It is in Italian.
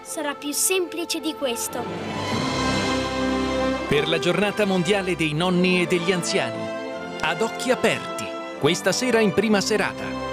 sarà più semplice di questo. Per la giornata mondiale dei nonni e degli anziani. Ad occhi aperti, questa sera in prima serata.